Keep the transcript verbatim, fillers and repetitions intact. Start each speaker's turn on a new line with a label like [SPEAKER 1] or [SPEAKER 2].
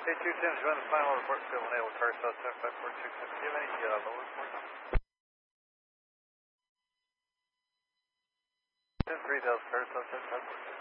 [SPEAKER 1] Hey, two ten, you want the final report, field naval car south seven five four six six. Do you have any uh, lower reports? ten three thousand car south seven five four six.